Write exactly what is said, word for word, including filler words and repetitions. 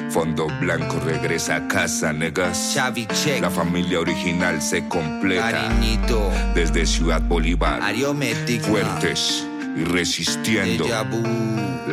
Fondo Blanco regresa a casa, negas. Xavi Check, La familia original se completa. Cariñito, Desde Ciudad Bolívar, Ariomética, fuertes y resistiendo. Deja Vu.